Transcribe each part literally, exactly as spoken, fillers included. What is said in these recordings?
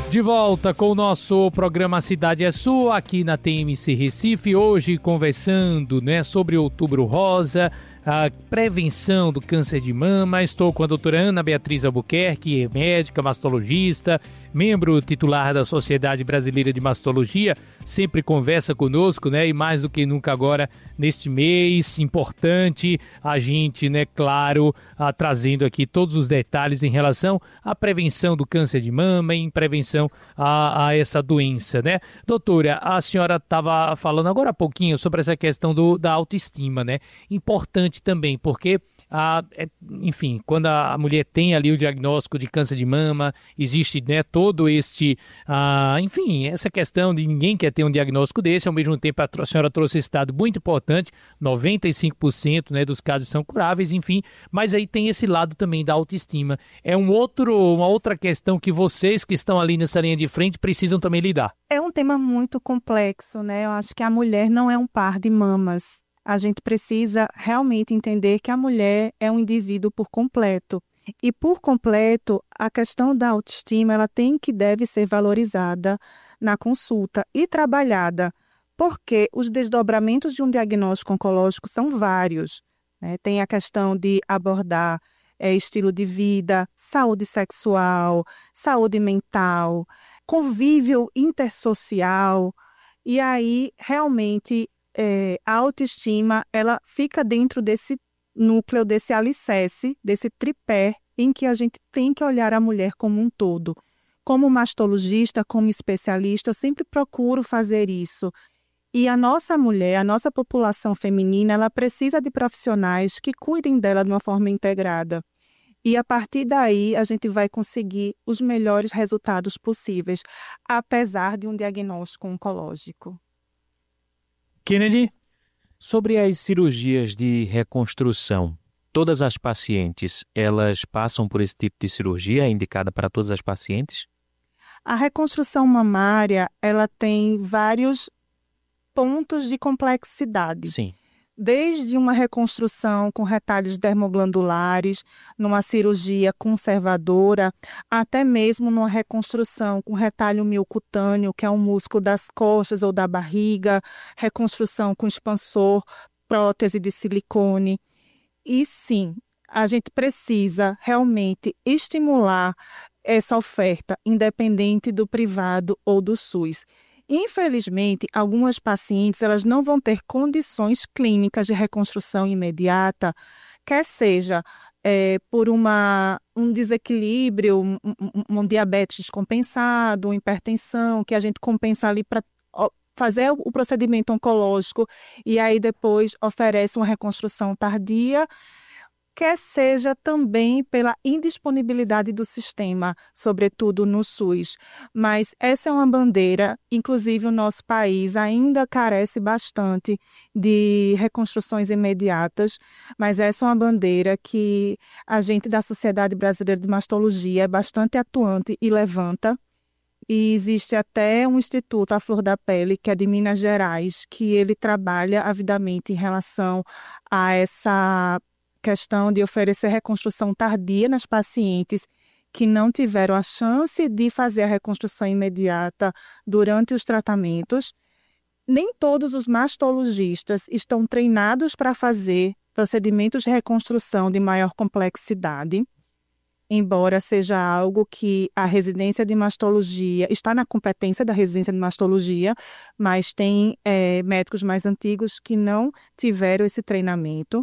De volta com o nosso programa A Cidade é Sua, aqui na T M C Recife, hoje conversando, né, sobre Outubro Rosa, a prevenção do câncer de mama. Estou com a doutora Ana Beatriz Albuquerque, médica, mastologista, membro titular da Sociedade Brasileira de Mastologia, sempre conversa conosco, né? E mais do que nunca agora, neste mês importante, a gente, né, claro, a, trazendo aqui todos os detalhes em relação à prevenção do câncer de mama e em prevenção a, a essa doença, né? Doutora, a senhora estava falando agora há pouquinho sobre essa questão do, da autoestima, né? Importante também, porque, a, é, enfim, quando a, a mulher tem ali o diagnóstico de câncer de mama, existe, né, todo este, a, enfim, essa questão de ninguém quer ter um diagnóstico desse. Ao mesmo tempo, a, a senhora trouxe esse dado muito importante, noventa e cinco por cento, né, dos casos são curáveis, enfim, mas aí tem esse lado também da autoestima. É um outro, uma outra questão que vocês que estão ali nessa linha de frente precisam também lidar. É um tema muito complexo, né? Eu acho que a mulher não é um par de mamas. A gente precisa realmente entender que a mulher é um indivíduo por completo. E por completo, a questão da autoestima, ela tem que deve ser valorizada na consulta e trabalhada, porque os desdobramentos de um diagnóstico oncológico são vários, né? Tem a questão de abordar é, estilo de vida, saúde sexual, saúde mental, convívio intersocial, e aí realmente É, a autoestima, ela fica dentro desse núcleo, desse alicerce, desse tripé em que a gente tem que olhar a mulher como um todo. Como mastologista, como especialista, eu sempre procuro fazer isso. E a nossa mulher, a nossa população feminina, ela precisa de profissionais que cuidem dela de uma forma integrada. E a partir daí, a gente vai conseguir os melhores resultados possíveis, apesar de um diagnóstico oncológico. Kennedy? Sobre as cirurgias de reconstrução, todas as pacientes, elas passam por esse tipo de cirurgia? É indicada para todas as pacientes? A reconstrução mamária, ela tem vários pontos de complexidade. Sim. Desde uma reconstrução com retalhos dermoglandulares, numa cirurgia conservadora, até mesmo numa reconstrução com retalho miocutâneo, que é um músculo das costas ou da barriga, reconstrução com expansor, prótese de silicone. E sim, a gente precisa realmente estimular essa oferta, independente do privado ou do SUS. Infelizmente, algumas pacientes elas não vão ter condições clínicas de reconstrução imediata, quer seja é, por uma, um desequilíbrio, um, um, um diabetes descompensado, uma hipertensão, que a gente compensa ali para fazer o procedimento oncológico e aí depois oferece uma reconstrução tardia, quer seja também pela indisponibilidade do sistema, sobretudo no SUS. Mas essa é uma bandeira, inclusive o nosso país ainda carece bastante de reconstruções imediatas, mas essa é uma bandeira que a gente da Sociedade Brasileira de Mastologia é bastante atuante e levanta. E existe até um instituto, a Flor da Pele, que é de Minas Gerais, que ele trabalha avidamente em relação a essa questão de oferecer reconstrução tardia nas pacientes que não tiveram a chance de fazer a reconstrução imediata durante os tratamentos. Nem todos os mastologistas estão treinados para fazer procedimentos de reconstrução de maior complexidade, embora seja algo que a residência de mastologia está na competência da residência de mastologia, mas tem é, médicos mais antigos que não tiveram esse treinamento.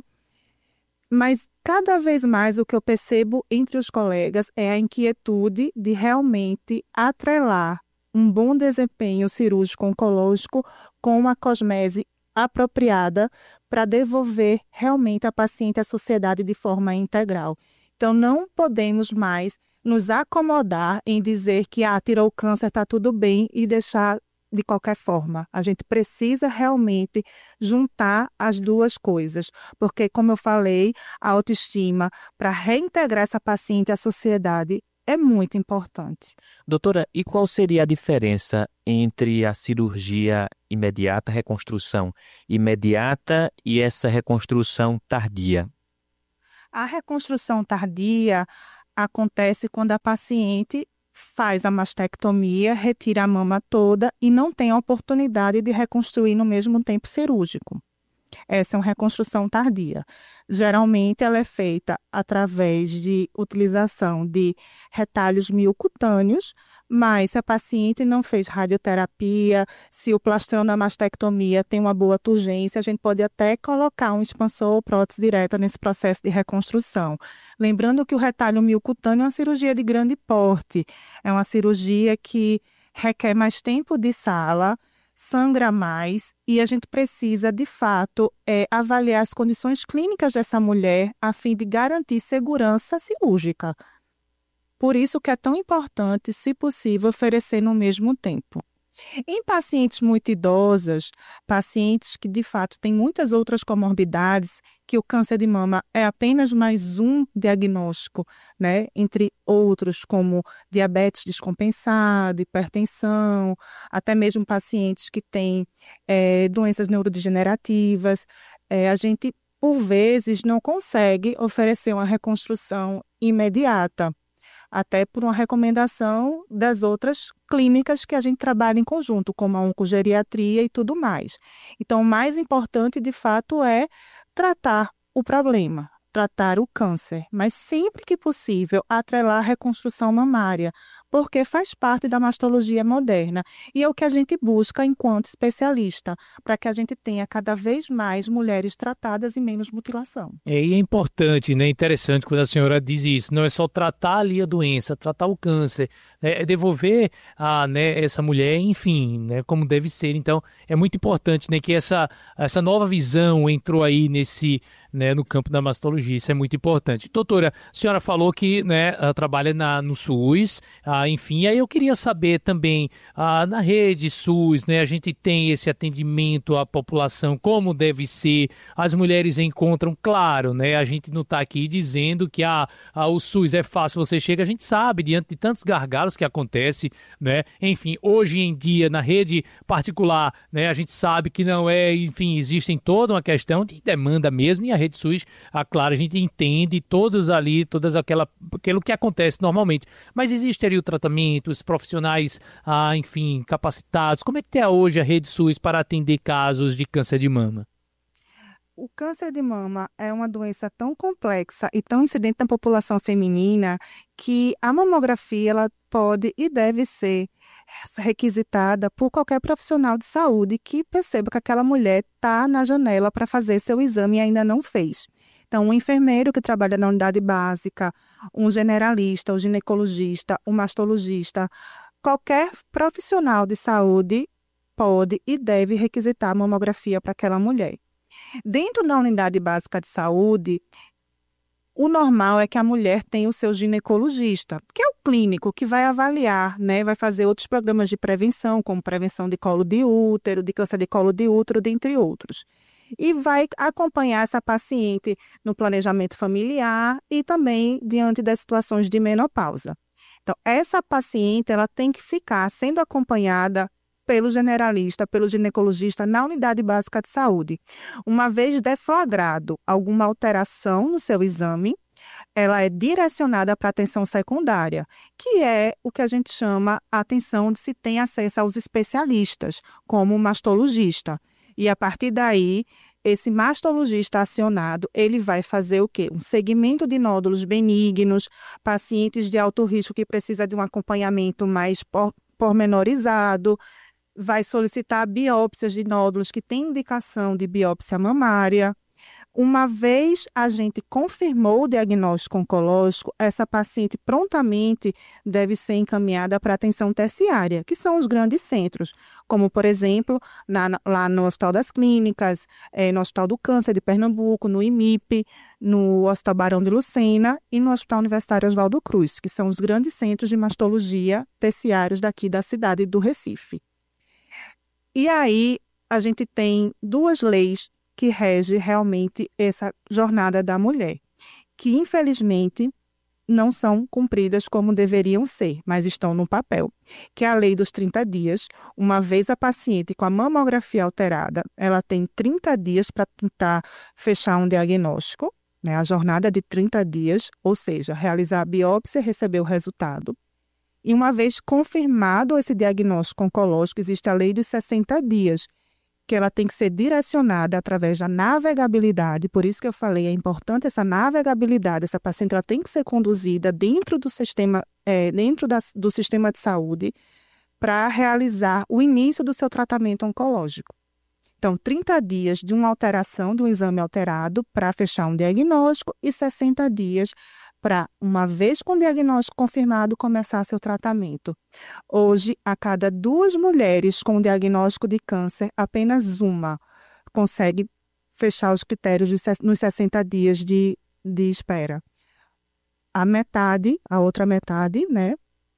Mas cada vez mais o que eu percebo entre os colegas é a inquietude de realmente atrelar um bom desempenho cirúrgico oncológico com uma cosmese apropriada para devolver realmente a paciente à sociedade de forma integral. Então, não podemos mais nos acomodar em dizer que ah, tirou o câncer, está tudo bem e deixar de qualquer forma. A gente precisa realmente juntar as duas coisas, porque, como eu falei, a autoestima para reintegrar essa paciente à sociedade é muito importante. Doutora, e qual seria a diferença entre a cirurgia imediata, reconstrução imediata e essa reconstrução tardia? A reconstrução tardia acontece quando a paciente faz a mastectomia, retira a mama toda e não tem a oportunidade de reconstruir no mesmo tempo cirúrgico. Essa é uma reconstrução tardia. Geralmente, ela é feita através de utilização de retalhos miocutâneos, mas se a paciente não fez radioterapia, se o plastrão da mastectomia tem uma boa turgência, a gente pode até colocar um expansor ou prótese direta nesse processo de reconstrução. Lembrando que o retalho miocutâneo é uma cirurgia de grande porte, é uma cirurgia que requer mais tempo de sala, sangra mais e a gente precisa, de fato, é, avaliar as condições clínicas dessa mulher a fim de garantir segurança cirúrgica. Por isso que é tão importante, se possível, oferecer no mesmo tempo. Em pacientes muito idosas, pacientes que de fato têm muitas outras comorbidades, que o câncer de mama é apenas mais um diagnóstico, né, entre outros como diabetes descompensado, hipertensão, até mesmo pacientes que têm é, doenças neurodegenerativas, é, a gente, por vezes, não consegue oferecer uma reconstrução imediata, até por uma recomendação das outras clínicas que a gente trabalha em conjunto, como a oncogeriatria e tudo mais. Então, o mais importante, de fato, é tratar o problema, tratar o câncer, mas sempre que possível, atrelar a reconstrução mamária, porque faz parte da mastologia moderna e é o que a gente busca enquanto especialista, para que a gente tenha cada vez mais mulheres tratadas e menos mutilação. É, e é importante, né? Interessante quando a senhora diz isso, não é só tratar ali a doença, tratar o câncer, né? É devolver a, né, essa mulher, enfim, né, como deve ser. Então, é muito importante, né, que essa, essa nova visão entrou aí nesse, né, no campo da mastologia, isso é muito importante. Doutora, a senhora falou que, né, ela trabalha na, no SUS, ah, enfim, aí eu queria saber também, ah, na rede SUS, né, a gente tem esse atendimento à população como deve ser, as mulheres encontram, claro, né, a gente não está aqui dizendo que ah, ah, o SUS é fácil, você chega, a gente sabe, diante de tantos gargalos que acontecem, né, enfim, hoje em dia na rede particular, né, a gente sabe que não é, enfim, existem toda uma questão de demanda mesmo, e a rede SUS, ah, claro, a gente entende todos ali, todas aquela, aquilo que acontece normalmente, mas existe ali o tratamento, os profissionais, ah, enfim, capacitados, como é que está hoje a rede SUS para atender casos de câncer de mama? O câncer de mama é uma doença tão complexa e tão incidente na população feminina que a mamografia ela pode e deve ser requisitada por qualquer profissional de saúde que perceba que aquela mulher está na janela para fazer seu exame e ainda não fez. Então, um enfermeiro que trabalha na unidade básica, um generalista, um ginecologista, um mastologista, qualquer profissional de saúde pode e deve requisitar a mamografia para aquela mulher. Dentro da unidade básica de saúde, o normal é que a mulher tenha o seu ginecologista, que é o clínico que vai avaliar, né, vai fazer outros programas de prevenção, como prevenção de colo de útero, de câncer de colo de útero, dentre outros. E vai acompanhar essa paciente no planejamento familiar e também diante das situações de menopausa. Então, essa paciente ela tem que ficar sendo acompanhada pelo generalista, pelo ginecologista na unidade básica de saúde. Uma vez deflagrado alguma alteração no seu exame, ela é direcionada para a atenção secundária, que é o que a gente chama a atenção de se tem acesso aos especialistas, como o mastologista. E a partir daí, esse mastologista acionado, ele vai fazer o quê? Um segmento de nódulos benignos, pacientes de alto risco que precisa de um acompanhamento mais por, pormenorizado, vai solicitar biópsias de nódulos que têm indicação de biópsia mamária. Uma vez a gente confirmou o diagnóstico oncológico, essa paciente prontamente deve ser encaminhada para atenção terciária, que são os grandes centros, como, por exemplo, na, lá no Hospital das Clínicas, é, no Hospital do Câncer de Pernambuco, no I M I P, no Hospital Barão de Lucena e no Hospital Universitário Oswaldo Cruz, que são os grandes centros de mastologia terciários daqui da cidade do Recife. E aí a gente tem duas leis que regem realmente essa jornada da mulher, que infelizmente não são cumpridas como deveriam ser, mas estão no papel, que é a lei dos trinta dias. Uma vez a paciente com a mamografia alterada, ela tem trinta dias para tentar fechar um diagnóstico, né, a jornada de trinta dias, ou seja, realizar a biópsia e receber o resultado. E uma vez confirmado esse diagnóstico oncológico, existe a lei dos sessenta dias, que ela tem que ser direcionada através da navegabilidade. Por isso que eu falei, é importante essa navegabilidade. Essa paciente ela tem que ser conduzida dentro do sistema, é, dentro da, do sistema de saúde para realizar o início do seu tratamento oncológico. Então, trinta dias de uma alteração, de um exame alterado para fechar um diagnóstico e sessenta dias para, uma vez com o diagnóstico confirmado, começar seu tratamento. Hoje, a cada duas mulheres com diagnóstico de câncer, apenas uma consegue fechar os critérios de, nos sessenta dias de, de espera. A metade, a outra metade, né?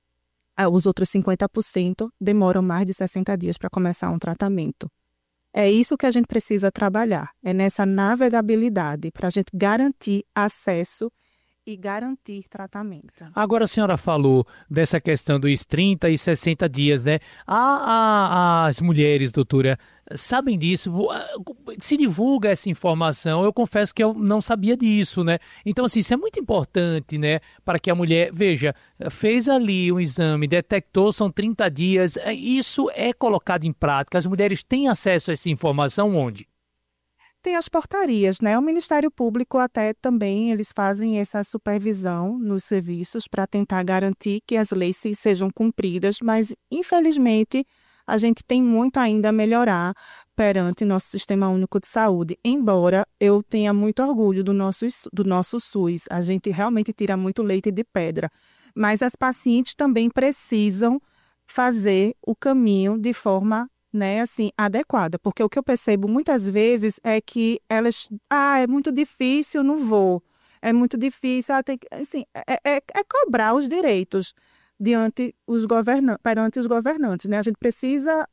Os outros cinquenta por cento demoram mais de sessenta dias para começar um tratamento. É isso que a gente precisa trabalhar, é nessa navegabilidade, para a gente garantir acesso e garantir tratamento. Agora a senhora falou dessa questão dos trinta e sessenta dias, né? A, a, as mulheres, doutora, sabem disso? Se divulga essa informação, eu confesso que eu não sabia disso, né? Então, assim, isso é muito importante, né? Para que a mulher, veja, fez ali um exame, detectou, são trinta dias, isso é colocado em prática, as mulheres têm acesso a essa informação onde? Tem as portarias, né? O Ministério Público até também, eles fazem essa supervisão nos serviços para tentar garantir que as leis sejam cumpridas, mas, infelizmente, a gente tem muito ainda a melhorar perante nosso Sistema Único de Saúde, embora eu tenha muito orgulho do nosso, do nosso SUS. A gente realmente tira muito leite de pedra, mas as pacientes também precisam fazer o caminho de forma né, assim, adequada, porque o que eu percebo muitas vezes é que elas, ah, é muito difícil, não vou, é muito difícil, ah, tem que, assim, é, é, é cobrar os direitos diante os governantes, perante os governantes, né, a gente precisa,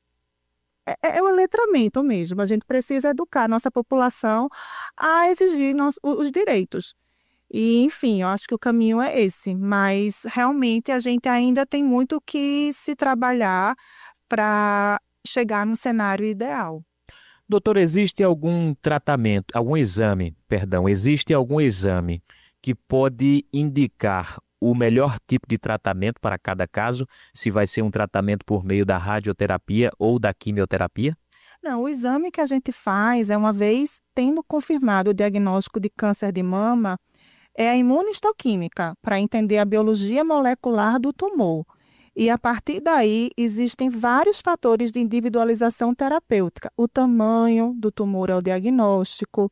é, é o letramento mesmo, a gente precisa educar a nossa população a exigir nos, os direitos. E, enfim, eu acho que o caminho é esse, mas realmente a gente ainda tem muito que se trabalhar para chegar no cenário ideal. Doutor, existe algum tratamento, algum exame, perdão, existe algum exame que pode indicar o melhor tipo de tratamento para cada caso, se vai ser um tratamento por meio da radioterapia ou da quimioterapia? Não, o exame que a gente faz é uma vez tendo confirmado o diagnóstico de câncer de mama, é a imunistoquímica, para entender a biologia molecular do tumor. E, a partir daí, existem vários fatores de individualização terapêutica. O tamanho do tumor é o diagnóstico,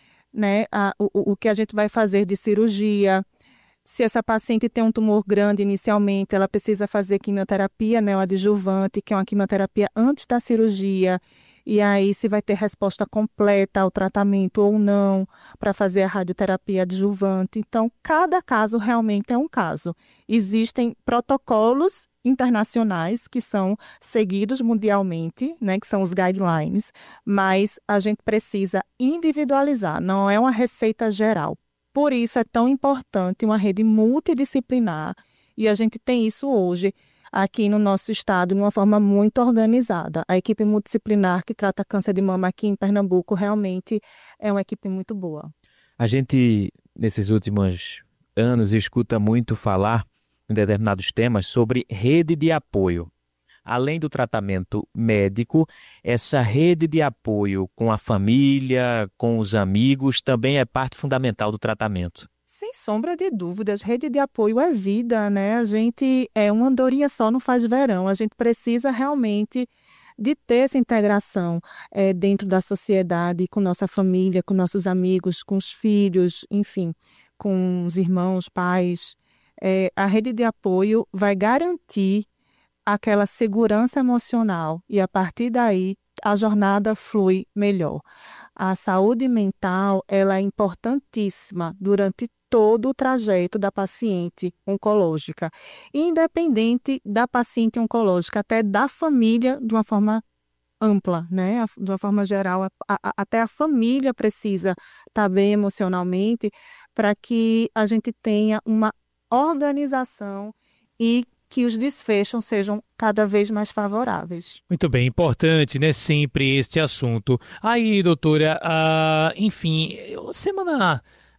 né? a, o, o que a gente vai fazer de cirurgia. Se essa paciente tem um tumor grande inicialmente, ela precisa fazer quimioterapia, né? O adjuvante, que é uma quimioterapia antes da cirurgia. E aí, se vai ter resposta completa ao tratamento ou não, para fazer a radioterapia adjuvante. Então, cada caso realmente é um caso. Existem protocolos internacionais que são seguidos mundialmente, né, que são os guidelines, mas a gente precisa individualizar, não é uma receita geral. Por isso é tão importante uma rede multidisciplinar, e a gente tem isso hoje aqui no nosso estado de uma forma muito organizada. A equipe multidisciplinar que trata câncer de mama aqui em Pernambuco realmente é uma equipe muito boa. A gente, nesses últimos anos, escuta muito falar em determinados temas sobre rede de apoio. Além do tratamento médico, essa rede de apoio com a família, com os amigos, também é parte fundamental do tratamento. Sem sombra de dúvidas, rede de apoio é vida, né? A gente, é uma andorinha só não faz verão, a gente precisa realmente de ter essa integração é, dentro da sociedade, com nossa família, com nossos amigos, com os filhos, enfim, com os irmãos, pais. É, a rede de apoio vai garantir aquela segurança emocional e, a partir daí, a jornada flui melhor. A saúde mental, ela é importantíssima durante todo o trajeto da paciente oncológica, independente da paciente oncológica, até da família de uma forma ampla, né? De uma forma geral, a, a, até a família precisa estar bem emocionalmente para que a gente tenha uma organização e que os desfechos sejam cada vez mais favoráveis. Muito bem, importante, né, sempre este assunto. Aí, doutora, uh, enfim, semana...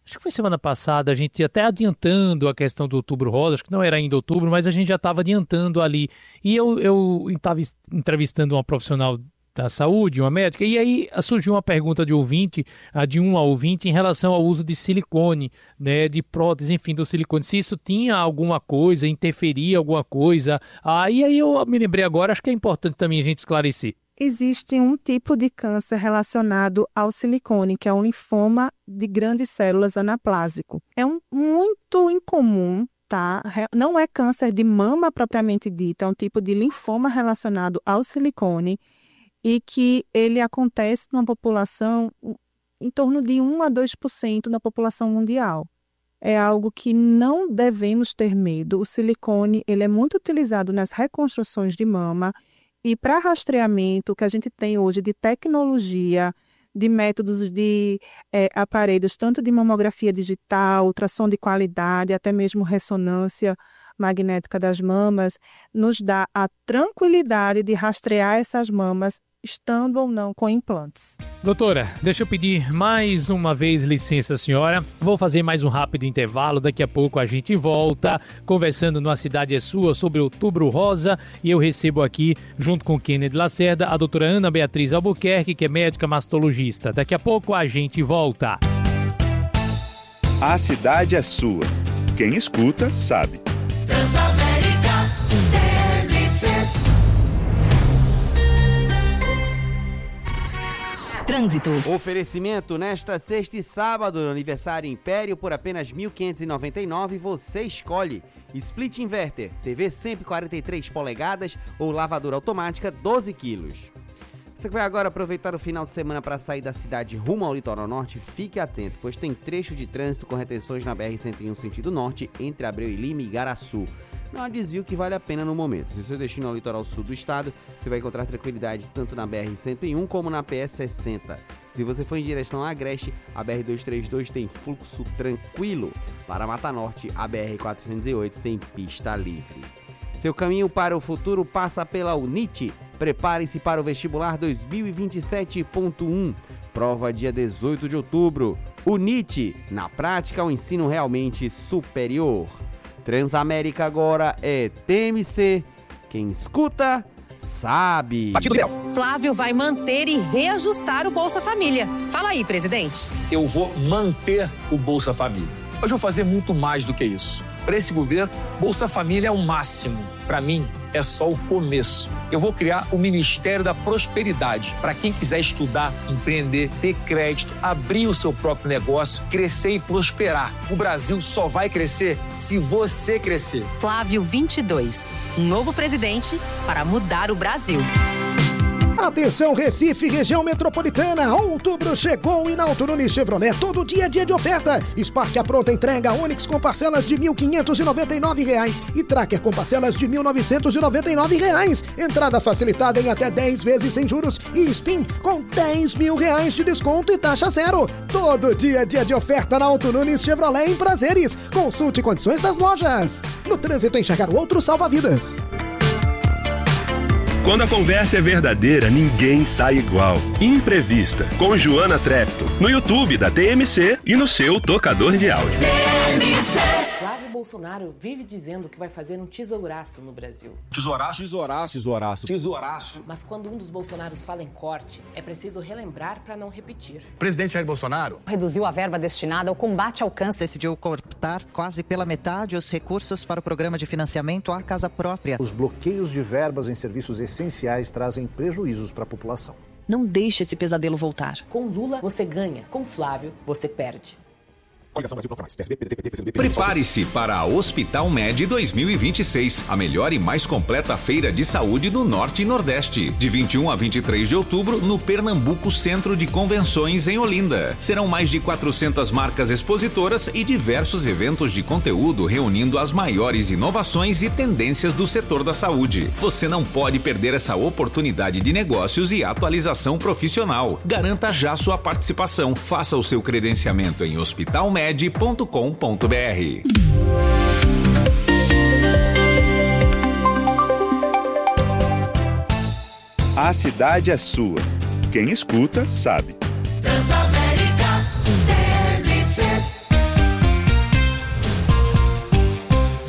acho que foi semana passada, a gente até adiantando a questão do Outubro Rosa, acho que não era ainda outubro, mas a gente já estava adiantando ali. E eu estava entrevistando uma profissional da saúde, uma médica, e aí surgiu uma pergunta de ouvinte, de um ouvinte, em relação ao uso de silicone, né, de prótese, enfim, do silicone, se isso tinha alguma coisa, interferia alguma coisa. Ah, e aí eu me lembrei agora, acho que é importante também a gente esclarecer. Existe um tipo de câncer relacionado ao silicone, que é o linfoma de grandes células anaplásico. É um, muito incomum, tá? Não é câncer de mama propriamente dito, é um tipo de linfoma relacionado ao silicone, e que ele acontece numa população em torno de um a dois por cento da população mundial. É algo que não devemos ter medo. O silicone ele é muito utilizado nas reconstruções de mama e para rastreamento, o que a gente tem hoje de tecnologia, de métodos de é, aparelhos, tanto de mamografia digital, ultrassom de qualidade, até mesmo ressonância magnética das mamas, nos dá a tranquilidade de rastrear essas mamas estando ou não com implantes. Doutora, deixa eu pedir mais uma vez licença, senhora. Vou fazer mais um rápido intervalo. Daqui a pouco a gente volta conversando no A Cidade é Sua sobre Outubro Rosa. E eu recebo aqui, junto com Kennedy Lacerda, a doutora Ana Beatriz Albuquerque, que é médica mastologista. Daqui a pouco a gente volta. A Cidade é Sua. Quem escuta, sabe. Transamérica, T M C. Trânsito. Oferecimento nesta sexta e sábado, aniversário Império por apenas mil quinhentos e noventa e nove, você escolhe split inverter, T V cento e quarenta e três polegadas ou lavadora automática doze quilos. Você que vai agora aproveitar o final de semana para sair da cidade rumo ao litoral norte, fique atento, pois tem trecho de trânsito com retenções na B R cento e um sentido norte, entre Abreu e Lima e Igaraçu. Não há desvio que vale a pena no momento. Se o seu destino é o litoral sul do estado, você vai encontrar tranquilidade tanto na B R cento e um como na P S sessenta. Se você for em direção a Agreste, a B R duzentos e trinta e dois tem fluxo tranquilo. Para Mata Norte, a B R quatrocentos e oito tem pista livre. Seu caminho para o futuro passa pela UNIT. Prepare-se para o vestibular dois mil e vinte e sete ponto um. Prova dia dezoito de outubro. UNIT, na prática, o ensino realmente superior. Transamérica agora é T M C. Quem escuta, sabe. Partido Liberal. Flávio vai manter e reajustar o Bolsa Família. Fala aí, presidente. Eu vou manter o Bolsa Família. Mas vou fazer muito mais do que isso. Para esse governo, Bolsa Família é o máximo. Para mim, é só o começo. Eu vou criar o Ministério da Prosperidade para quem quiser estudar, empreender, ter crédito, abrir o seu próprio negócio, crescer e prosperar. O Brasil só vai crescer se você crescer. Flávio vinte e dois, um novo presidente para mudar o Brasil. Atenção Recife, região metropolitana, outubro chegou e na Auto Nunes Chevrolet todo dia é dia de oferta. Spark a pronta entrega, Onix com parcelas de mil quinhentos e noventa e nove reais e Tracker com parcelas de mil novecentos e noventa e nove reais. Entrada facilitada em até dez vezes sem juros e Spin com dez mil reais de desconto e taxa zero. Todo dia é dia de oferta na Auto Nunes Chevrolet em Prazeres. Consulte condições das lojas. No trânsito, enxergar o outro salva vidas. Quando a conversa é verdadeira, ninguém sai igual. Imprevista, com Joana Trepto, no YouTube da T M C e no seu tocador de áudio. T M C. Flávio Bolsonaro vive dizendo que vai fazer um tesouraço no Brasil. Tesouraço, tesouraço, tesouraço, tesouraço. Mas quando um dos Bolsonaros fala em corte, é preciso relembrar para não repetir. Presidente Jair Bolsonaro reduziu a verba destinada ao combate ao câncer. Decidiu cortar quase pela metade os recursos para o programa de financiamento à casa própria. Os bloqueios de verbas em serviços essenciais trazem prejuízos para a população. Não deixe esse pesadelo voltar. Com Lula, você ganha. Com Flávio, você perde. Prepare-se para a Hospital Med dois mil e vinte e seis, a melhor e mais completa feira de saúde do Norte e Nordeste. De vinte e um a vinte e três de outubro, no Pernambuco Centro de Convenções, em Olinda. Serão mais de quatrocentas marcas expositoras e diversos eventos de conteúdo reunindo as maiores inovações e tendências do setor da saúde. Você não pode perder essa oportunidade de negócios e atualização profissional. Garanta já sua participação. Faça o seu credenciamento em hospital med ponto com ponto b r. A cidade é sua. Quem escuta, sabe. Transamérica, T M C.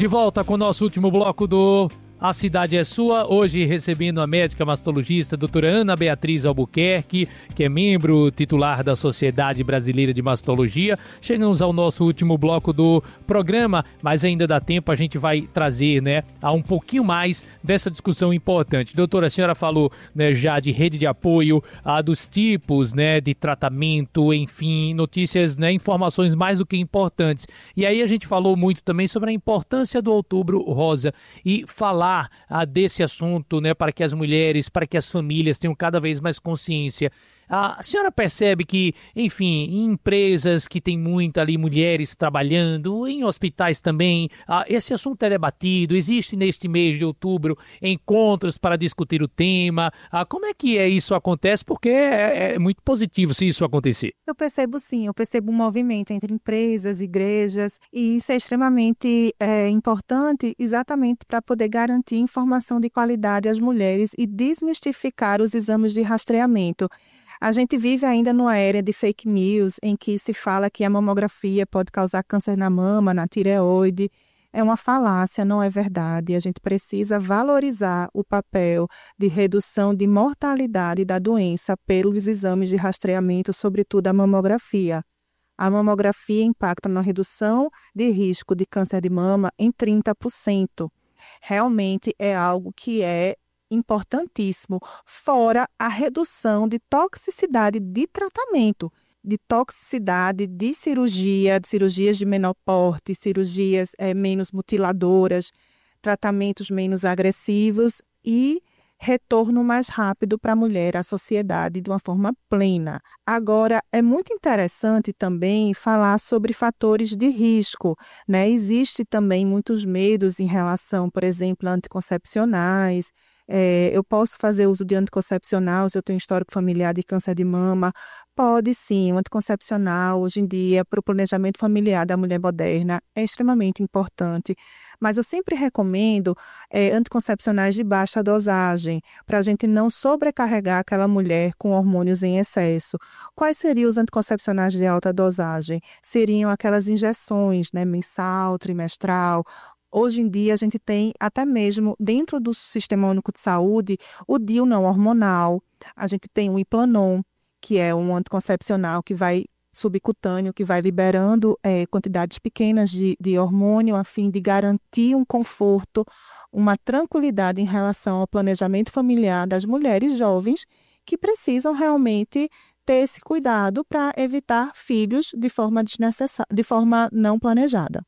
De volta com o nosso último bloco do A Cidade é Sua, hoje recebendo a médica mastologista doutora Ana Beatriz Albuquerque, que é membro titular da Sociedade Brasileira de Mastologia. Chegamos ao nosso último bloco do programa, mas ainda dá tempo, a gente vai trazer, né, a um pouquinho mais dessa discussão importante. Doutora, a senhora falou, né, já de rede de apoio, a dos tipos, né, de tratamento, enfim, notícias, né, informações mais do que importantes. E aí a gente falou muito também sobre a importância do Outubro Rosa e falar Ah, desse assunto, né, para que as mulheres, para que as famílias tenham cada vez mais consciência. Ah, a senhora percebe que, enfim, em empresas que tem muita ali mulheres trabalhando, em hospitais também, ah, esse assunto é debatido, existe neste mês de outubro encontros para discutir o tema. Ah, como é que é isso acontece? Porque é, é muito positivo se isso acontecer. Eu percebo sim, eu percebo um movimento entre empresas, igrejas, e isso é extremamente é, importante exatamente para poder garantir informação de qualidade às mulheres e desmistificar os exames de rastreamento. A gente vive ainda numa era de fake news, em que se fala que a mamografia pode causar câncer na mama, na tireoide. É uma falácia, não é verdade. A gente precisa valorizar o papel de redução de mortalidade da doença pelos exames de rastreamento, sobretudo a mamografia. A mamografia impacta na redução de risco de câncer de mama em trinta por cento. Realmente é algo que é importantíssimo, fora a redução de toxicidade de tratamento, de toxicidade de cirurgia, de cirurgias de menor porte, cirurgias é, menos mutiladoras, tratamentos menos agressivos e retorno mais rápido para a mulher à sociedade de uma forma plena. Agora, é muito interessante também falar sobre fatores de risco, né? Existe também muitos medos em relação, por exemplo, a anticoncepcionais. É, eu posso fazer uso de anticoncepcional se eu tenho histórico familiar de câncer de mama? Pode sim, o anticoncepcional hoje em dia para o planejamento familiar da mulher moderna é extremamente importante, mas eu sempre recomendo é, anticoncepcionais de baixa dosagem, para a gente não sobrecarregar aquela mulher com hormônios em excesso. Quais seriam os anticoncepcionais de alta dosagem? Seriam aquelas injeções, né, mensal, trimestral. Hoje em dia, a gente tem até mesmo dentro do Sistema Único de Saúde o D I U não hormonal, a gente tem o Implanon, que é um anticoncepcional que vai subcutâneo, que vai liberando é, quantidades pequenas de, de hormônio a fim de garantir um conforto, uma tranquilidade em relação ao planejamento familiar das mulheres jovens que precisam realmente ter esse cuidado para evitar filhos de forma desnecessária, de forma não planejada.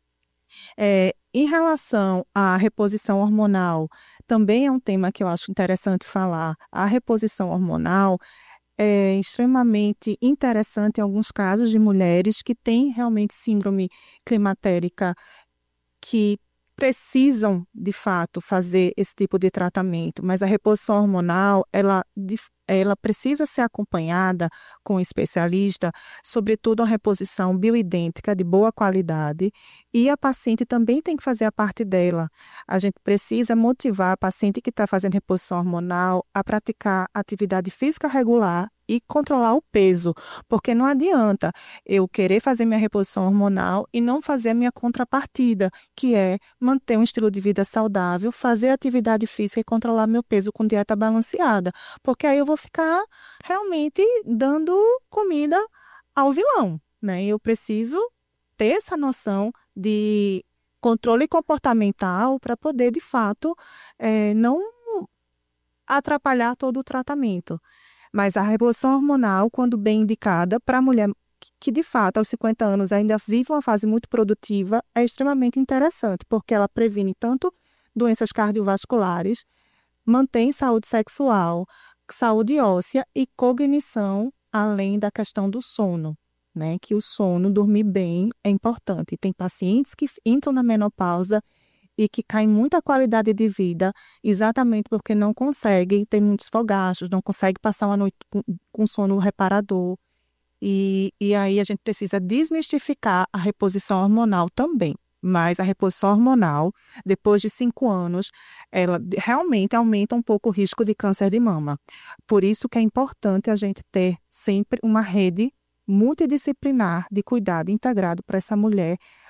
É, em relação à reposição hormonal, também é um tema que eu acho interessante falar. A reposição hormonal é extremamente interessante em alguns casos de mulheres que têm realmente síndrome climatérica, que precisam, de fato, fazer esse tipo de tratamento, mas a reposição hormonal, ela, ela precisa ser acompanhada com um especialista, sobretudo a reposição bioidêntica de boa qualidade, e a paciente também tem que fazer a parte dela. A gente precisa motivar a paciente que está fazendo reposição hormonal a praticar atividade física regular e controlar o peso, porque não adianta eu querer fazer minha reposição hormonal e não fazer a minha contrapartida, que é manter um estilo de vida saudável, fazer atividade física e controlar meu peso com dieta balanceada, porque aí eu vou ficar realmente dando comida ao vilão, né? Eu preciso ter essa noção de controle comportamental para poder, de fato, é, não atrapalhar todo o tratamento. Mas a reposição hormonal, quando bem indicada para a mulher que, de fato, aos cinquenta anos ainda vive uma fase muito produtiva, é extremamente interessante, porque ela previne tanto doenças cardiovasculares, mantém saúde sexual, saúde óssea e cognição, além da questão do sono, né? Que o sono, dormir bem, é importante. Tem pacientes que entram na menopausa e que caem muita qualidade de vida, exatamente porque não conseguem, tem muitos fogachos, não conseguem passar uma noite com, com sono reparador. E, e aí a gente precisa desmistificar a reposição hormonal também. Mas a reposição hormonal, depois de cinco anos, ela realmente aumenta um pouco o risco de câncer de mama. Por isso que é importante a gente ter sempre uma rede multidisciplinar de cuidado integrado para essa mulher,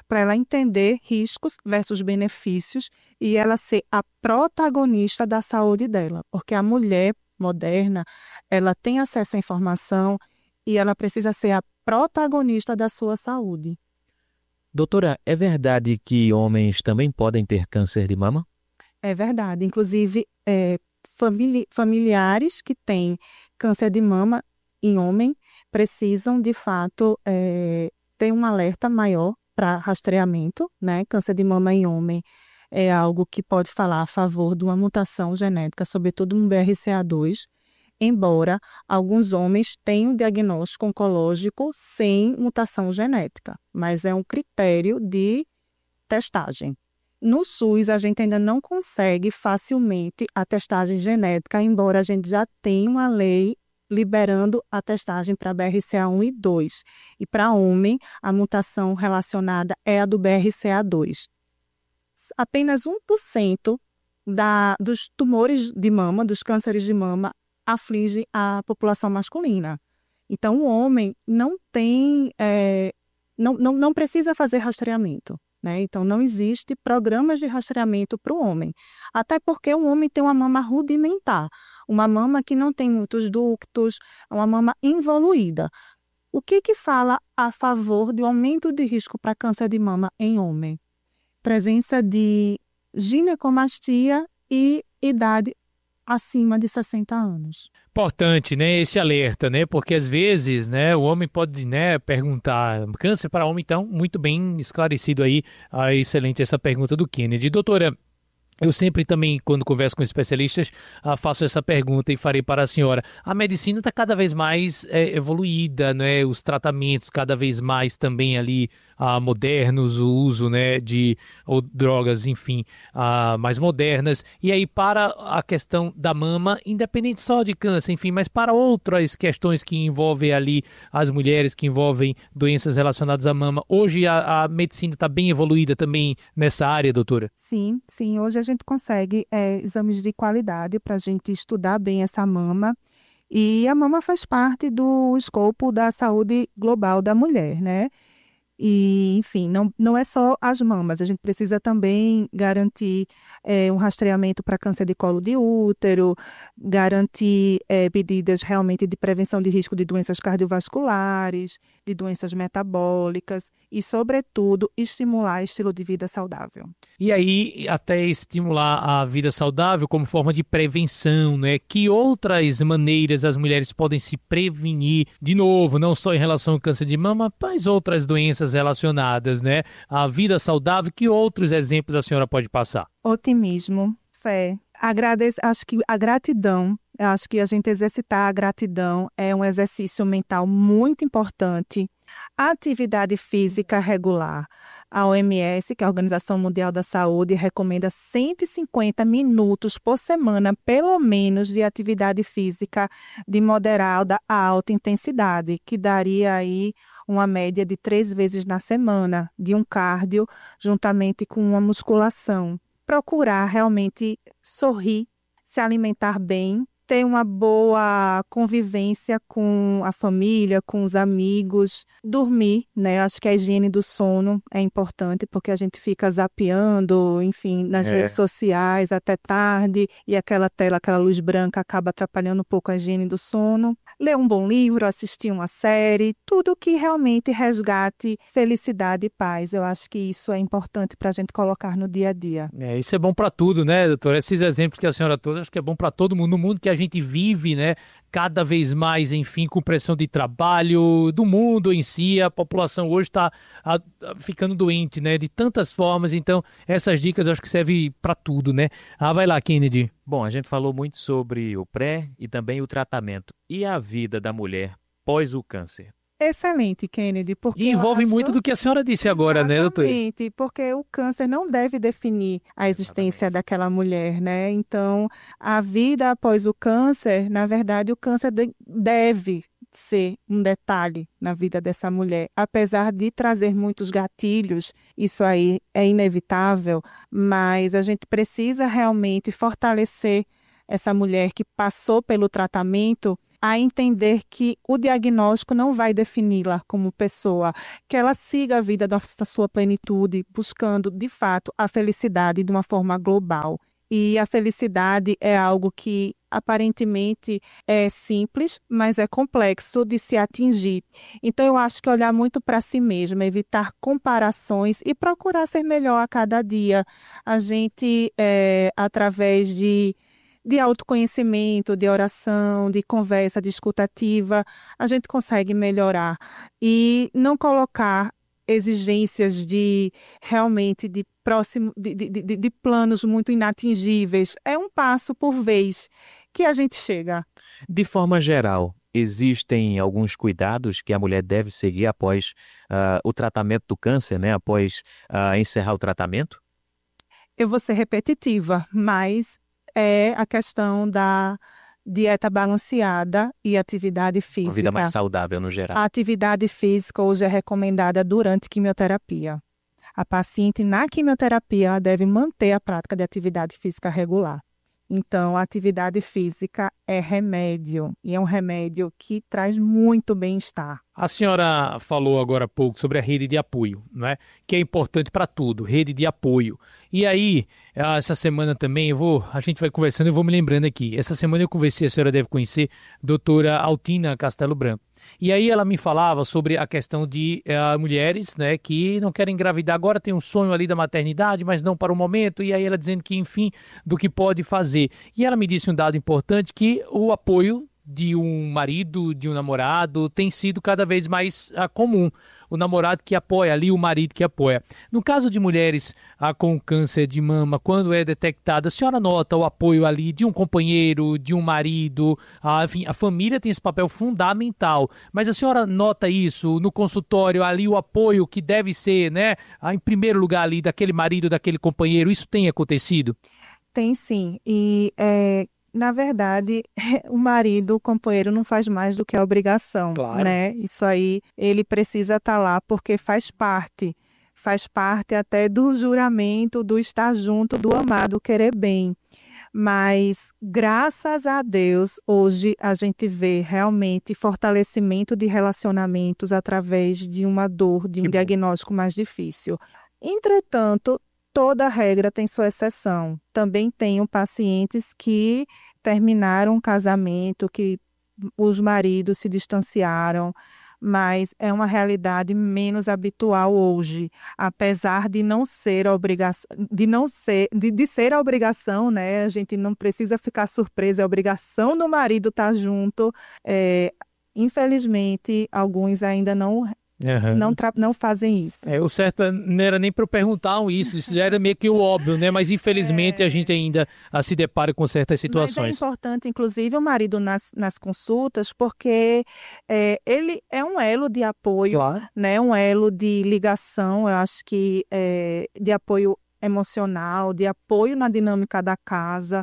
para ela entender riscos versus benefícios e ela ser a protagonista da saúde dela, porque a mulher moderna, ela tem acesso à informação e ela precisa ser a protagonista da sua saúde. Doutora, é verdade que homens também podem ter câncer de mama? É verdade. Inclusive, é, famili- familiares que têm câncer de mama em homem precisam, de fato, é, ter um alerta maior para rastreamento, né? Câncer de mama em homem é algo que pode falar a favor de uma mutação genética, sobretudo no B R C A dois, embora alguns homens tenham diagnóstico oncológico sem mutação genética, mas é um critério de testagem. No SUS, a gente ainda não consegue facilmente a testagem genética, embora a gente já tenha uma lei liberando a testagem para B R C A um e dois. E para homem, a mutação relacionada é a do B R C A dois. Apenas um por cento da, dos tumores de mama, dos cânceres de mama, aflige a população masculina. Então, o homem não tem, é, não, não, não precisa fazer rastreamento, né? Então, não existe programas de rastreamento para o homem. Até porque o homem tem uma mama rudimentar, uma mama que não tem muitos ductos, uma mama involuída. O que que fala a favor do aumento de risco para câncer de mama em homem? Presença de ginecomastia e idade acima de sessenta anos. Importante, né, esse alerta, né, porque às vezes, né, o homem pode, né, perguntar, câncer para homem, então, muito bem esclarecido aí, ah, excelente essa pergunta do Kennedy. Doutora, eu sempre também, quando converso com especialistas, ah, faço essa pergunta e farei para a senhora. A medicina está cada vez mais é, evoluída, né? Os tratamentos cada vez mais também ali ah, modernos, o uso, né, de ou drogas, enfim, ah, mais modernas. E aí para a questão da mama, independente só de câncer, enfim, mas para outras questões que envolvem ali as mulheres, que envolvem doenças relacionadas à mama. Hoje a, a medicina está bem evoluída também nessa área, doutora? Sim, sim. Hoje a gente consegue é, exames de qualidade para a gente estudar bem essa mama. E a mama faz parte do escopo da saúde global da mulher, né? E, enfim, não, não é só as mamas, a gente precisa também garantir é, um rastreamento para câncer de colo de útero, garantir é, medidas realmente de prevenção de risco de doenças cardiovasculares, de doenças metabólicas e, sobretudo, estimular estilo de vida saudável. E aí, até estimular a vida saudável como forma de prevenção, né? Que outras maneiras as mulheres podem se prevenir, de novo, não só em relação ao câncer de mama, mas outras doenças relacionadas, né? A vida saudável, que outros exemplos a senhora pode passar? Otimismo, fé, agradece, acho que a gratidão, acho que a gente exercitar a gratidão é um exercício mental muito importante. A atividade física regular. A O M S, que é a Organização Mundial da Saúde, recomenda cento e cinquenta minutos por semana, pelo menos, de atividade física de moderada a alta intensidade, que daria aí uma média de três vezes na semana, de um cardio, juntamente com uma musculação. Procurar realmente sorrir, se alimentar bem, ter uma boa convivência com a família, com os amigos, dormir, né? Acho que a higiene do sono é importante, porque a gente fica zapeando, enfim, nas é. redes sociais até tarde, e aquela tela, aquela luz branca acaba atrapalhando um pouco a higiene do sono. Ler um bom livro, assistir uma série, tudo que realmente resgate felicidade e paz. Eu acho que isso é importante para a gente colocar no dia a dia. É, isso é bom para tudo, né, doutora? Esses exemplos que a senhora trouxe, acho que é bom para todo mundo, no mundo que a gente vive, né, cada vez mais, enfim, com pressão de trabalho, do mundo em si, a população hoje está ficando doente, né, de tantas formas, então essas dicas eu acho que servem para tudo, né? Ah, vai lá, Kennedy. Bom, a gente falou muito sobre o pré e também o tratamento. E a vida da mulher pós o câncer? Excelente, Kennedy. Porque e envolve acho... muito do que a senhora disse agora, né, doutora? Exatamente, porque o câncer não deve definir a existência Exatamente. daquela mulher, né? Então, a vida após o câncer, na verdade, o câncer de- deve ser um detalhe na vida dessa mulher. Apesar de trazer muitos gatilhos, isso aí é inevitável, mas a gente precisa realmente fortalecer essa mulher que passou pelo tratamento a entender que o diagnóstico não vai defini-la como pessoa, que ela siga a vida da sua plenitude, buscando, de fato, a felicidade de uma forma global. E a felicidade é algo que aparentemente é simples, mas é complexo de se atingir. Então, eu acho que olhar muito para si mesma, evitar comparações e procurar ser melhor a cada dia. A gente, é, através de, de autoconhecimento, de oração, de conversa, de escutativa, a gente consegue melhorar. E não colocar exigências de realmente de próximo de, de, de, de planos muito inatingíveis. É um passo por vez que a gente chega. De forma geral, existem alguns cuidados que a mulher deve seguir após uh, o tratamento do câncer, né? Após uh, encerrar o tratamento? Eu vou ser repetitiva, mas é a questão da dieta balanceada e atividade física. Uma vida mais saudável no geral. A atividade física hoje é recomendada durante quimioterapia. A paciente na quimioterapia ela deve manter a prática de atividade física regular. Então, a atividade física é remédio, e é um remédio que traz muito bem-estar. A senhora falou agora há pouco sobre a rede de apoio, né? Que é importante para tudo, rede de apoio. E aí, essa semana também, eu vou, a gente vai conversando, eu vou me lembrando aqui. Essa semana eu conversei, a senhora deve conhecer, a doutora Altina Castelo Branco. E aí ela me falava sobre a questão de uh, mulheres, né, que não querem engravidar, agora tem um sonho ali da maternidade, mas não para o momento, e aí ela dizendo que, enfim, do que pode fazer. E ela me disse um dado importante, que o apoio de um marido, de um namorado, tem sido cada vez mais uh, comum. O namorado que apoia ali, o marido que apoia. No caso de mulheres uh, com câncer de mama, quando é detectado, a senhora nota o apoio ali de um companheiro, de um marido, uh, enfim, a família tem esse papel fundamental. Mas a senhora nota isso no consultório, ali o apoio que deve ser, né, uh, em primeiro lugar ali, daquele marido, daquele companheiro, isso tem acontecido? Tem sim, e é... na verdade, o marido, o companheiro, não faz mais do que a obrigação, claro, né? Isso aí, ele precisa estar lá porque faz parte, faz parte até do juramento, do estar junto, do amado, querer bem. Mas, graças a Deus, hoje a gente vê realmente fortalecimento de relacionamentos através de uma dor, de um que diagnóstico bom. Mais difícil. Entretanto, toda regra tem sua exceção. Também tenho pacientes que terminaram o casamento, que os maridos se distanciaram, mas é uma realidade menos habitual hoje, apesar de não ser a obrigação, de não ser, de, de ser a obrigação, né? A gente não precisa ficar surpresa, é a obrigação do marido estar junto. É, infelizmente, alguns ainda não Uhum. Não, tra- não fazem isso. É, o certo não era nem para eu perguntar isso, isso já era meio que o óbvio, né? Mas infelizmente é... a gente ainda a, se depara com certas situações. Mas é importante, inclusive, o marido nas, nas consultas, porque é, ele é um elo de apoio, claro, né? Um elo de ligação, eu acho que é, de apoio emocional, de apoio na dinâmica da casa.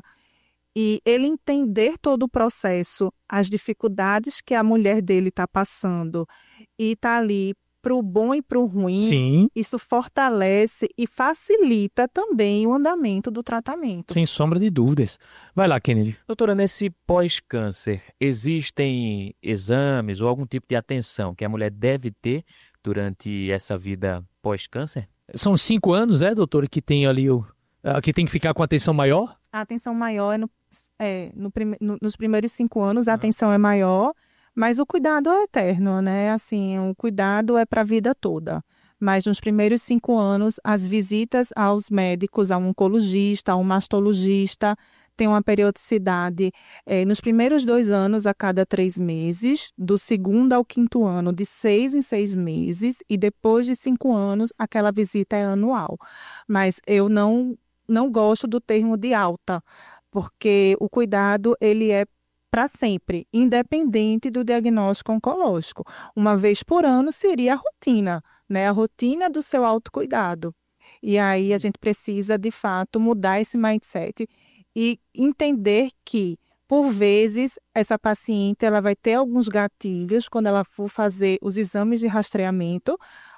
E ele entender todo o processo, as dificuldades que a mulher dele está passando e está ali para o bom e para o ruim, sim, isso fortalece e facilita também o andamento do tratamento. Sem sombra de dúvidas. Vai lá, Kennedy. Doutora, nesse pós-câncer, existem exames ou algum tipo de atenção que a mulher deve ter durante essa vida pós-câncer? São cinco anos, é, doutora, que tem ali o... que tem que ficar com atenção maior? A atenção maior é, no, é no prime, no, nos primeiros cinco anos, a atenção é maior, mas o cuidado é eterno, né? Assim, o cuidado é para a vida toda. Mas nos primeiros cinco anos, as visitas aos médicos, a um oncologista, a um mastologista, tem uma periodicidade é, nos primeiros dois anos a cada três meses, do segundo ao quinto ano de seis em seis meses, e depois de cinco anos, aquela visita é anual. Mas eu não... não gosto do termo de alta, porque o cuidado ele é para sempre, independente do diagnóstico oncológico. Uma vez por ano seria a rotina, né? A rotina do seu autocuidado. E aí a gente precisa, de fato, mudar esse mindset e entender que, por vezes, essa paciente ela vai ter alguns gatilhos quando ela for fazer os exames de rastreamento,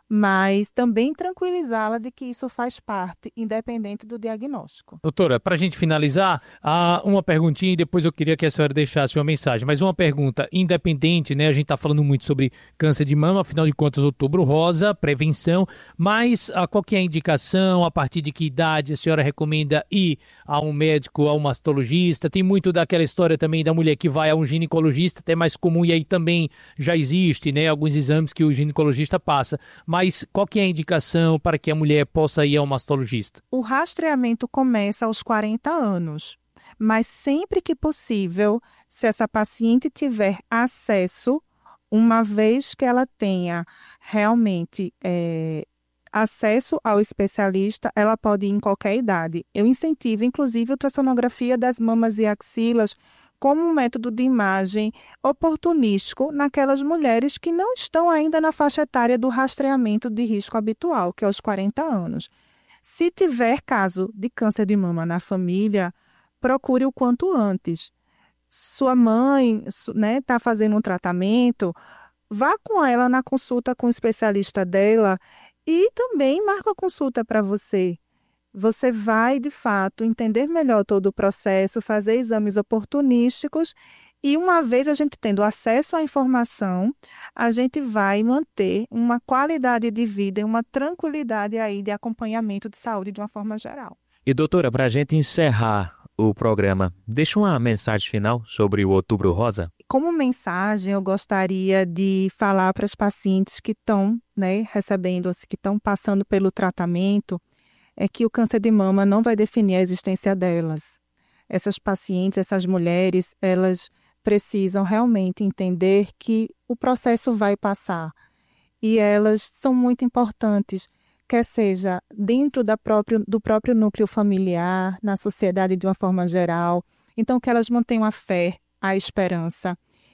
mas também tranquilizá-la de que isso faz parte, independente do diagnóstico. Doutora, para a gente finalizar, há uma perguntinha e depois eu queria que a senhora deixasse uma mensagem, mas uma pergunta independente, né? A gente está falando muito sobre câncer de mama, afinal de contas, Outubro Rosa, prevenção, mas a qual que é a indicação, a partir de que idade a senhora recomenda ir a um médico, a um mastologista? Tem muito daquela história também da mulher que vai a um ginecologista, até mais comum, e aí também já existe, né, alguns exames que o ginecologista passa, mas qual que é a indicação para que a mulher possa ir ao mastologista? O rastreamento começa aos quarenta anos, mas sempre que possível, se essa paciente tiver acesso, uma vez que ela tenha realmente é, acesso ao especialista, ela pode ir em qualquer idade. Eu incentivo, inclusive, a ultrassonografia das mamas e axilas como um método de imagem oportunístico naquelas mulheres que não estão ainda na faixa etária do rastreamento de risco habitual, que é aos quarenta anos. Se tiver caso de câncer de mama na família, procure o quanto antes. Sua mãe, né, está fazendo um tratamento, vá com ela na consulta com o especialista dela e também marca a consulta para você. Você vai, de fato, entender melhor todo o processo, fazer exames oportunísticos e, uma vez a gente tendo acesso à informação, a gente vai manter uma qualidade de vida e uma tranquilidade aí de acompanhamento de saúde de uma forma geral. E, doutora, para a gente encerrar o programa, deixa uma mensagem final sobre o Outubro Rosa. Como mensagem, eu gostaria de falar para as pacientes que estão, né, recebendo, que estão passando pelo tratamento, é que o câncer de mama não vai definir a existência delas. Essas pacientes, essas mulheres, elas precisam realmente entender que o processo vai passar e elas são muito importantes, quer seja dentro da próprio, do próprio núcleo familiar, na sociedade de uma forma geral. Então, que elas mantenham a fé, a esperança,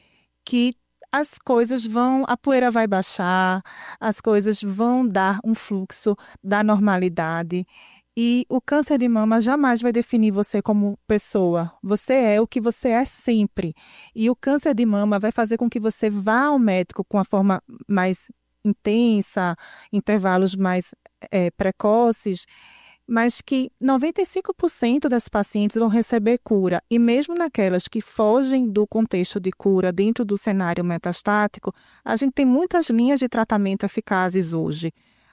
que as coisas vão, a poeira vai baixar, as coisas vão dar um fluxo da normalidade e o câncer de mama jamais vai definir você como pessoa. Você é o que você é sempre. E o câncer de mama vai fazer com que você vá ao médico com a forma mais intensa, intervalos mais é, precoces, mas que noventa e cinco por cento das pacientes vão receber cura. E mesmo naquelas que fogem do contexto de cura dentro do cenário metastático, a gente tem muitas linhas de tratamento eficazes hoje.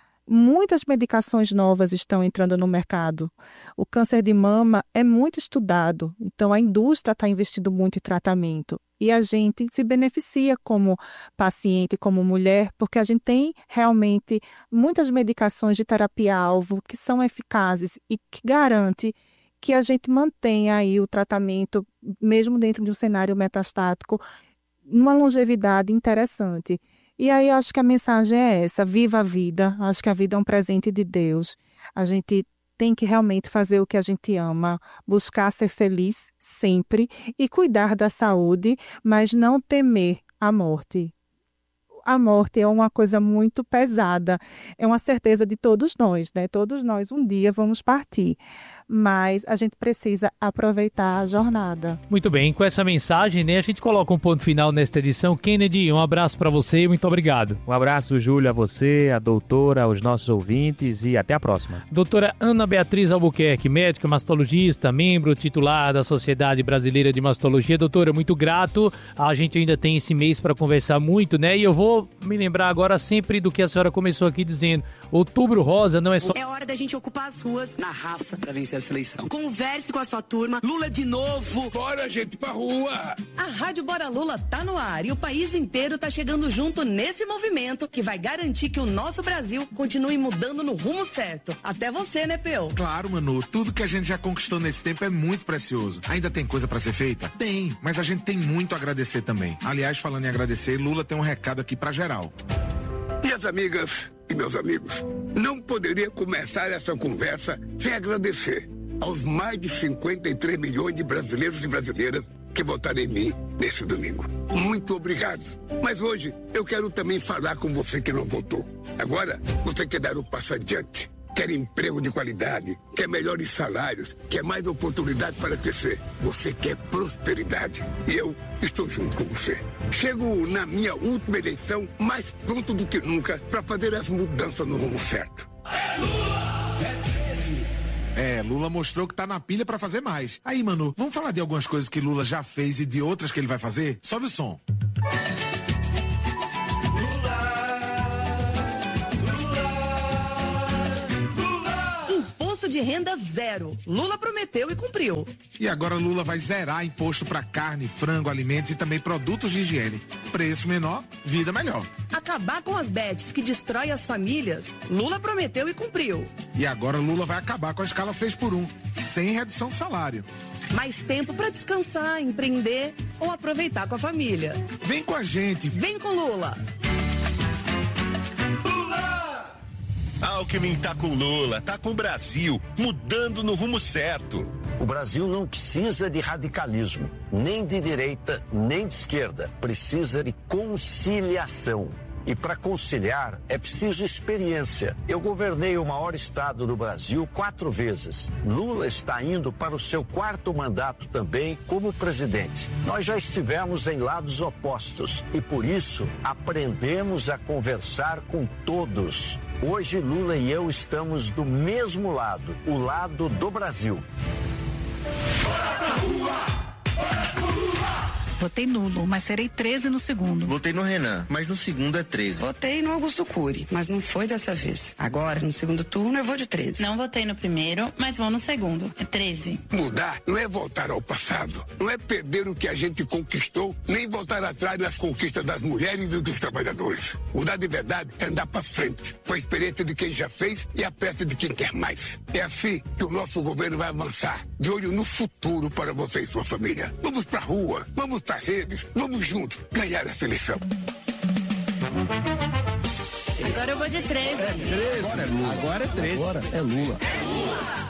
Muitas medicações novas estão entrando no mercado. O câncer de mama é muito estudado, então a indústria está investindo muito em tratamento. E a gente se beneficia como paciente, como mulher, porque a gente tem realmente muitas medicações de terapia-alvo que são eficazes e que garante que a gente mantenha aí o tratamento, mesmo dentro de um cenário metastático, numa longevidade interessante. E aí eu acho que a mensagem é essa, viva a vida, acho que a vida é um presente de Deus. A gente tem que realmente fazer o que a gente ama, buscar ser feliz sempre e cuidar da saúde, mas não temer a morte. A morte é uma coisa muito pesada, é uma certeza de todos nós, né? Todos nós um dia vamos partir, mas a gente precisa aproveitar a jornada. Muito bem, com essa mensagem, né, a gente coloca um ponto final nesta edição. Kennedy, um abraço para você e muito obrigado. Um abraço, Júlio, a você, a doutora, aos nossos ouvintes e até a próxima. Doutora Ana Beatriz Albuquerque, médica mastologista, membro titular da Sociedade Brasileira de Mastologia. Doutora, muito grato. A gente ainda tem esse mês para conversar muito, né? E eu vou me lembrar agora sempre do que a senhora começou aqui dizendo. Outubro Rosa não é só... É hora da gente ocupar as ruas na raça pra vencer essa eleição. Converse com a sua turma. Lula de novo. Bora, gente, pra rua. A Rádio Bora Lula tá no ar e o país inteiro tá chegando junto nesse movimento que vai garantir que o nosso Brasil continue mudando no rumo certo. Até você, né, Peu? Claro, Manu. Tudo que a gente já conquistou nesse tempo é muito precioso. Ainda tem coisa pra ser feita? Tem, mas a gente tem muito a agradecer também. Aliás, falando em agradecer, Lula tem um recado aqui pra geral. Minhas amigas e meus amigos, não poderia começar essa conversa sem agradecer aos mais de cinquenta e três milhões de brasileiros e brasileiras que votaram em mim nesse domingo. Muito obrigado. Mas hoje eu quero também falar com você que não votou. Agora, você quer dar um passo adiante. quer emprego de qualidade, quer melhores salários, quer mais oportunidade para crescer. Você quer prosperidade. E eu estou junto com você. Chego na minha última eleição mais pronto do que nunca para fazer as mudanças no rumo certo. É, Lula mostrou que tá na pilha pra fazer mais. Aí, Manu, vamos falar de algumas coisas que Lula já fez e de outras que ele vai fazer? Sobe o som. Imposto de renda zero. Lula prometeu e cumpriu. E agora Lula vai zerar imposto pra carne, frango, alimentos e também produtos de higiene. Preço menor, vida melhor. Acabar com as bets que destrói as famílias. Lula prometeu e cumpriu. E agora Lula vai acabar com a escala seis por um, sem redução de salário. Mais tempo para descansar, empreender ou aproveitar com a família. Vem com a gente. Vem com Lula. Alckmin tá com Lula, tá com o Brasil, mudando no rumo certo. O Brasil não precisa de radicalismo, nem de direita, nem de esquerda. Precisa de conciliação. E para conciliar é preciso experiência. Eu governei o maior estado do Brasil quatro vezes. Lula está indo para o seu quarto mandato também como presidente. Nós já estivemos em lados opostos e por isso aprendemos a conversar com todos. Hoje Lula e eu estamos do mesmo lado, o lado do Brasil. Bora pra rua! Bora pra rua! Votei nulo, mas serei treze no segundo. Votei no Renan, mas no segundo é treze. Votei no Augusto Cury, mas não foi dessa vez. Agora, no segundo turno, eu vou de treze. Não votei no primeiro, mas vou no segundo. É treze. Mudar não é voltar ao passado. Não é perder o que a gente conquistou, nem voltar atrás nas conquistas das mulheres e dos trabalhadores. Mudar de verdade é andar pra frente, com a experiência de quem já fez e a pressa de quem quer mais. É assim que o nosso governo vai avançar, de olho no futuro para você e sua família. Vamos pra rua, vamos pra redes, vamos juntos ganhar essa eleição. Agora eu vou de treze. É treze. Agora é Lula. Agora é treze. Agora é Lula. É Lula.